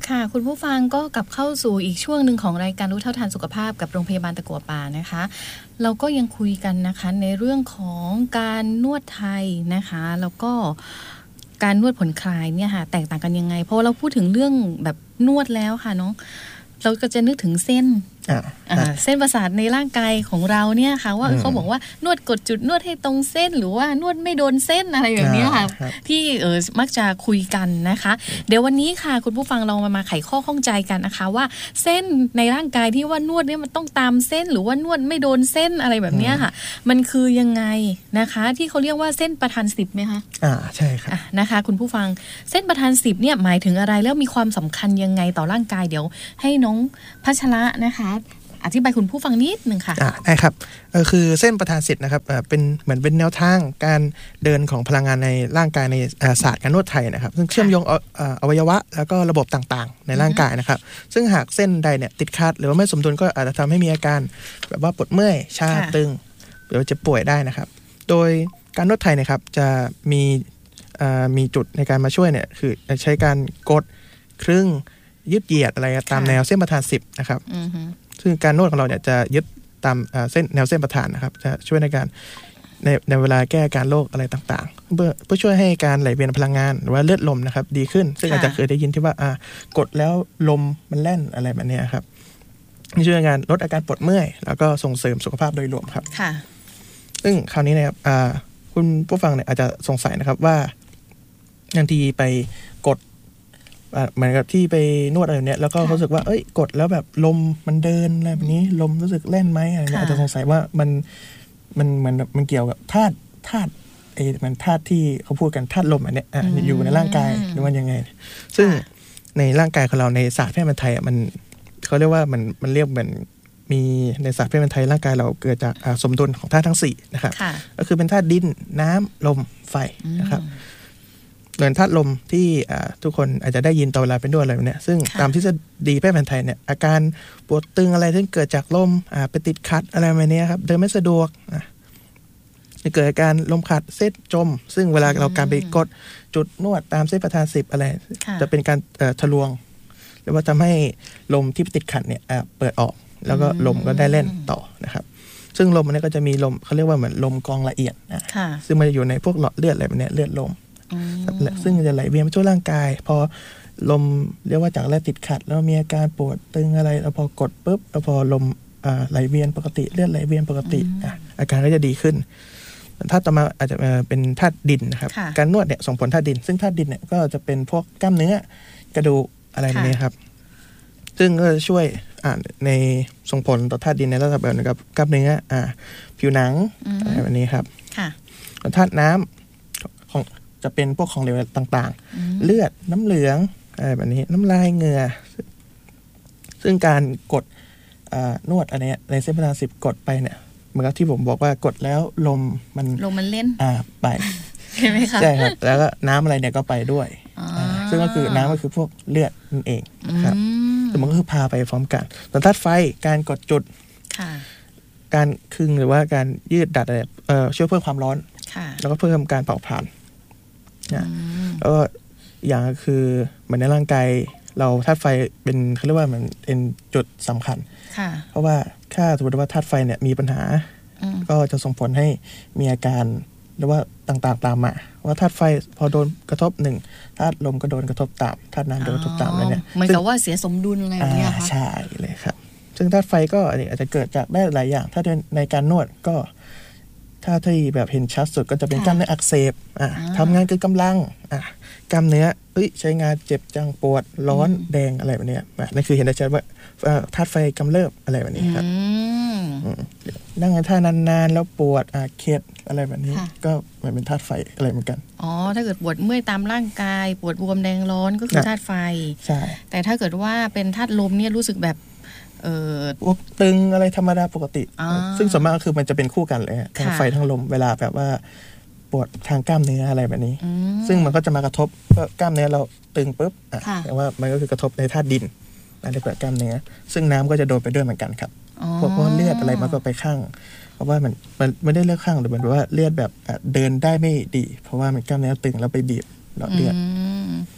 ค่ะคุณผู้ฟังก็กลับเข้าสู่อีกช่วงหนึ่งของรายการรู้เท่าทันสุขภาพกับโรงพยาบาลตะกั่วป่านะคะเราก็ยังคุยกันนะคะในเรื่องของการนวดไทยนะคะแล้วก็การนวดผ่อนคลายเนี่ยค่ะแตกต่างกันยังไงเพราะเราพูดถึงเรื่องแบบนวดแล้วค่ะน้องเราก็จะนึกถึงเส้นเส้นประสาทในร่างกายของเราเนี่ยค่ะว่าเขาบอกว่านวดกดจุดนวดให้ตรงเส้นหรือว่านวดไม่โดนเส้นอะไรแบบนี้ค่ะที่มักจะคุยกันนะคะเดี๋ยววันนี้ค่ะคุณผู้ฟังเรามาไขข้อข้องใจกันนะคะว่าเส้นในร่างกายที่ว่านวดเนี่ยมันต้องตามเส้นหรือว่านวดไม่โดนเส้นอะไรแบบนี้ค่ะมันคือยังไงนะคะที่เขาเรียกว่าเส้นประธาน10ไหมคะใช่ครับนะคะคุณผู้ฟังเส้นประธาน10เนี่ยหมายถึงอะไรแล้วมีความสำคัญยังไงต่อร่างกายเดี๋ยวให้น้องพัชระนะคะอธิบายคุณผู้ฟังนิดนึงค่ะได้ครับคือเส้นประธาน10นะครับเป็นเหมือนเป็นแนวทางการเดินของพลังงานในร่างกายในศาสตร์การนวดไทยนะครับซึ่งเชื่อมโยงอวัยวะแล้วก็ระบบต่างๆในร่างกายนะครับซึ่งหากเส้นใดเนี่ยติดขัดหรือว่าไม่สมดุลก็อาจจะทำให้มีอาการแบบว่าปวดเมื่อยชาตึงหรือว่าเจ็บป่วยได้นะครับโดยการนวดไทยนะครับจะมีจุดในการมาช่วยเนี่ยคือใช้การกดครึ่งยืดเหยียดอะไรตามแนวเส้นประธาน10นะครับซึ่งการนวดของเราเนี่ยจะยึดตามแนวเส้นประธานนะครับจะช่วยในการในเวลาแก้การโรคอะไรต่างๆเพื่อช่วยให้การไหลเวียนพลังงานหรือว่าเลือดลมนะครับดีขึ้นซึ่งอาจจะเคยได้ยินที่ว่ากดแล้วลมมันแล่นอะไรแบบนี้ครับช่วยในการลดอาการปวดเมื่อยแล้วก็ส่งเสริมสุขภาพโดยรวมครับซึ่งคราวนี้นะครับคุณผู้ฟังเนี่ยอาจจะสงสัยนะครับว่าบางทีไปกดเหมือนกับที่ไปนวดอะไรเนี้ยแล้วก็รู้สึกว่ากดแล้วแบบลมมันเดินอะไรแบบนี้ลมรู้สึกแล่นไหมอะไรเงี้ยอาจจะสงสัยว่ามันเหมือนมันเกี่ยวกับธาตุมันธาตุที่เขาพูดกันธาตุลมอันเนี้ยอยู่ในร่างกายหรือว่ายังไงซึ่งในร่างกายของเราในศาสตร์แพทย์แผนไทยมันเขาเรียกว่ามันเรียกเหมือนมีในศาสตร์แพทย์แผนไทยร่างกายเราเกิดจากสมดุลของธาตุทั้ง4นะครับก็คือเป็นธาตุดินน้ำลมไฟนะครับเหมือนธาตุลมที่ทุกคนอาจจะได้ยินตอนเวลาเป็นนวดอะไรแบบนี้ซึ่งตามทฤษฎีแพทย์แผนไทยเนี่ยอาการปวดตึงอะไรที่เกิดจากลมไปติดขัดอะไรแบบนี้ครับเดินไม่สะดวกจะเกิดอาการลมขัดเส้นจมซึ่งเวลาเราการไปกดจุดนวดตามเส้นประธาน10อะไรจะเป็นการทะลวงหรือว่าทำให้ลมที่ติดขัดเนี่ยเปิดออกแล้วก็ลมก็ได้เล่นต่อนะครับซึ่งลมนี้ก็จะมีลมเขาเรียกว่าเหมือนลมกรองละเอียดซึ่งมันอยู่ในพวกหลอดเลือดอะไรแบบนี้เลือดลมซึ่งจะไหลเวียนไปทั่วร่างกายพอลมเรียกว่าจากแรกติดขัดแล้วมีอาการปวดตึงอะไรแล้วพอกดปุ๊บแล้วพอลมไหลเวียนปกติเลือดไหลเวียนปกติอาการก็จะดีขึ้นถ้าต่อมาอาจจะเป็นธาตุดินนะครับการนวดเนี่ยส่งผลธาตุดินซึ่งธาตุดินเนี่ยก็จะเป็นพวกกล้ามเนื้อกระดูกอะไรแบบนี้ครับซึ่งก็จะช่วยในส่งผลต่อธาตุดินในระดับแบบนะครับกล้ามเนื้อผิวหนังอะไรแบบนี้ครับธาตุน้ำของจะเป็นพวกของเหลวต่างๆเลือดน้ำเหลืองอะไรแบบนี้น้ำลายเหงื่อซึ่งการกดนวดอันนี้ในเส้นประธาน10กดไปเนี่ยเหมือนกับที่ผมบอกว่ากดแล้วลมมันเล่นไปใช่ไหมคะใช่ครับแล้วก็น้ำอะไรเนี่ยก็ไปด้วยซึ่งก็คือน้ำก็คือพวกเลือดนั่นเองครับแต่มันก็คือพาไปพร้อมกันส่วนธาตุไฟการกดจุดการคึงหรือว่าการยืดดัดอะไรช่วยเพิ่มความร้อนแล้วก็เพิ่มการเผาผลาญแล้วก็อย่างก็คือเหมือนในร่างกายเราธาตุไฟเป็นเขาเรียกว่ามันเป็นจุดสำคัญเพราะว่าถ้าสมมติว่าธาตุไฟเนี่ยมีปัญหาก็จะส่งผลให้มีอาการหรือว่าต่างๆตามมาว่าธาตุไฟพอโดนกระทบหนึ่งธาตุลมก็โดนกระทบตามธาตุน้ำโดนกระทบตามแล้วเนี่ยเหมือนกับว่าเสียสมดุลอะไรอย่างเงี้ยค่ะใช่เลยครับซึ่งธาตุไฟก็อาจจะเกิดจากได้หลายอย่างถ้าในการนวดก็ถ้าที่แบบเห็นชัดสุดก็จะเป็นกล้ามเนื้ออักเสบทำงานเกินกำลังกล้ามเนื้อใช้งานเจ็บจังปวดร้อนแดงอะไรแบบนี้นั่นคือเห็นได้ชัดว่าธาตุไฟกำเริบอะไรแบบนี้ครับนั่งท่านานๆแล้วปวดเครียดอะไรแบบนี้ก็เหมือนเป็นธาตุไฟอะไรเหมือนกันถ้าเกิดปวดเมื่อยตามร่างกายปวดบวมแดงร้อนก็คือธาตุไฟใช่แต่ถ้าเกิดว่าเป็นธาตุลมเนี่ยรู้สึกแบบพวกตึงอะไรธรรมดาปกติซึ่งส่วนมากก็คือมันจะเป็นคู่กันเลยทั้งไฟทั้งลมเวลาแบบว่าปวดทางกล้ามเนื้ออะไรแบบนี้ซึ่งมันก็จะมากระทบกล้ามเนื้อเราตึงปุ๊บแต่ว่ามันก็คือกระทบในธาตุดินในกล้ามเนื้อซึ่งน้ำก็จะโดนไปด้วยเหมือนกันครับพวกเลือดอะไรมันก็ไปข้างเพราะว่ามันไม่ได้เลือดข้างหรือมันแบบว่าเลือดแบบเดินได้ไม่ดีเพราะว่ามันกล้ามเนื้อตึงแล้วไปบีบหลอดเลือด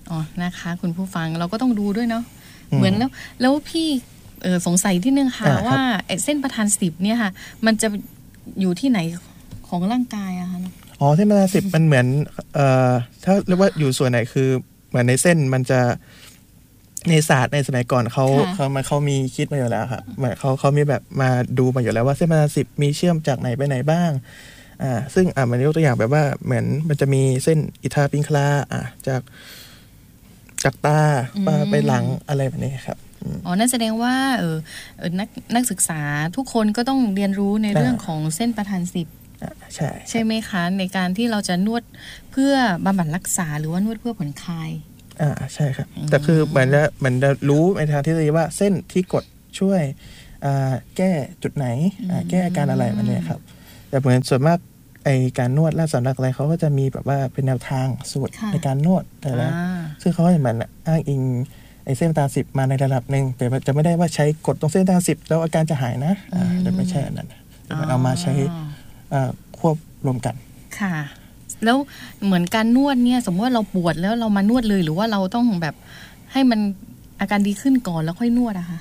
อ๋อนะคะคุณผู้ฟังเราก็ต้องดูด้วยเนาะเหมือนแล้วพี่สงสัยที่นึงค่ะว่าเส้นประธาน10เนี่ยค่ะมันจะอยู่ที่ไหนของร่างกายอะคะอ๋อเส้นประธาน10มันเหมือนถ้าเรียกว่าอยู่ส่วนไหนคือเหมือนในเส้นมันจะในศาสตร์ในสมัยก่อนเขามีคิดมาอยู่แล้วครับเหมือนเขามีแบบมาดูมาอยู่แล้วว่าเส้นประธาน10มีเชื่อมจากไหนไปไหนบ้างซึ่งมันยกตัวอย่างแบบว่าเหมือนมันจะมีเส้นอิทาปิงคลาจากตาไปหลังอะไรแบบนี้ครับอ๋อนั่นแสดงว่านักศึกษาทุกคนก็ต้องเรียนรู้ในเรื่องของเส้นประธาน10ใช่ไหมคะในการที่เราจะนวดเพื่อบำบัดรักษาหรือว่านวดเพื่อผ่อนคลายใช่ครับแต่คือเหมือนจะรู้ในทางที่เรียกว่าเส้นที่กดช่วยแก้จุดไหนแก้อาการอะไรแบบนี้ครับแต่เหมือนส่วนมากไอการนวดราชสำนักอะไรเขาก็จะมีแบบว่าเป็นแนวทางสูตรในการนวดแต่ละซึ่งเขาเหมือนอ้างอิงไอเส้นประธาน10มาในระดับหนึ่งแต่จะไม่ได้ว่าใช้กดตรงเส้นประธาน10แล้วอาการจะหายนะแต่ไม่ใช่อันนั้นเอามาใช้ควบรวมกันค่ะแล้วเหมือนการนวดเนี่ยสมมติว่าเราปวดแล้วเรามานวดเลยหรือว่าเราต้องแบบให้มันอาการดีขึ้นก่อนแล้วค่อยนวดอะคะ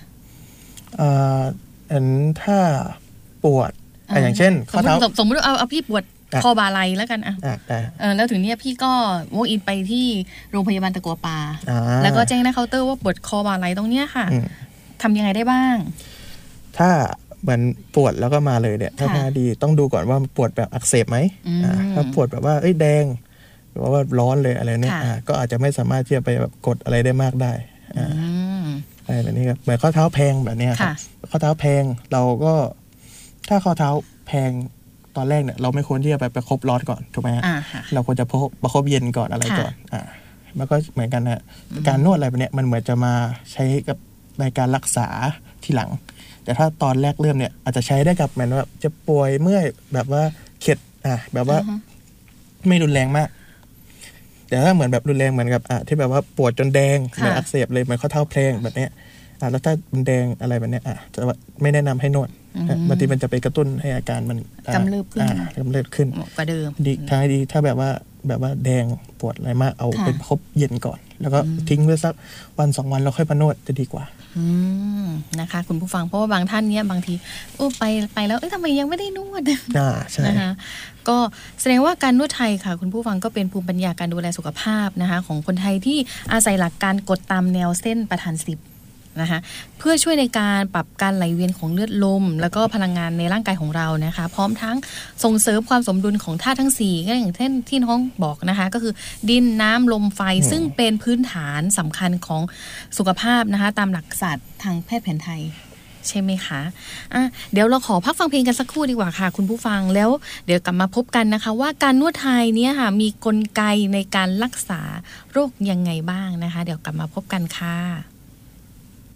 ถ้าปวดอย่างเช่นข้อเท้าสมมติเอาพี่ปวดคอบ่าไหล่แล้วกันแล้วถึงเนี้ยพี่ก็วอล์กอินไปที่โรงพยาบาลตะกัวป่าแล้วก็แจ้งหน้าเคาน์เตอร์ว่าปวดคอบ่าไหล่ตรงเนี้ยค่ะทำยังไงได้บ้างถ้าเหมือนปวดแล้วก็มาเลยเนี่ยถ้าดีต้องดูก่อนว่าปวดแบบอักเสบไหมถ้าปวดแบบว่าแดงหรือว่าร้อนเลยอะไรเนี่ยก็อาจจะไม่สามารถที่จะไปแบบกดอะไรได้มากได้อะไรแบบนี้ครับเหมือนข้อเท้าแพงแบบนี้ครับข้อเท้าแพงเราก็ถ้าข้อเท้าแพงตอนแรกเนี่ยเราไม่ควรที่จะไปประคบร้อนก่อนถูกไหมฮะเราควรจะประคบเย็นก่อนอะไรก่อนมันก็เหมือนกันนะการนวดอะไรแบบนี้มันเหมือนจะมาใช้กับในการรักษาทีหลังแต่ถ้าตอนแรกเริ่มเนี่ยอาจจะใช้ได้กับเหมือนว่าจะป่วยเมื่อยแบบว่าเข็ดแบบว่าไม่รุนแรงมากแต่ถ้าเหมือนแบบรุนแรงเหมือนกับที่แบบว่าปวดจนแดงเหมือนอักเสบเลยเหมือนข้อเท้าแพลงแบบนี้แล้วถ้ามันแดงอะไรแบบนี้จะไม่แนะนำให้นวดบางทีมันจะไปกระตุ้นให้อาการมันกำเริบขึ้นกว่าเดิมทางดีถ้าแบบว่าแดงปวดอะไรมากเอาเป็นครบเย็นก่อนแล้วก็ทิ้งไว้สักวัน2 วันแล้วค่อยมานวดจะดีกว่านะคะคุณผู้ฟังเพราะว่าบางท่านเนี้ยบางทีไปแล้วทำไมยังไม่ได้นวดใช่นะคะก็แสดงว่าการนวดไทยค่ะคุณผู้ฟังก็เป็นภูมิปัญญาการดูแลสุขภาพนะคะของคนไทยที่อาศัยหลักการกดตามแนวเส้นประธาน10นะคะเพื่อช่วยในการปรับการไหลเวียนของเลือดลมแล้วก็พลังงานในร่างกายของเรานะคะพร้อมทั้งส่งเสริมความสมดุลของธาตุทั้ง4ก็อย่างเช่นที่น้องบอกนะคะก็คือดินน้ำลมไฟซึ่งเป็นพื้นฐานสำคัญของสุขภาพนะคะตามหลักศาสตร์ทางแพทย์แผนไทยใช่ไหมคะเดี๋ยวเราขอพักฟังเพลงกันสักครู่ดีกว่าค่ะคุณผู้ฟังแล้วเดี๋ยวกลับมาพบกันนะคะว่าการนวดไทยเนี่ยค่ะมีกลไกในการรักษาโรคยังไงบ้างนะคะเดี๋ยวกลับมาพบกันค่ะ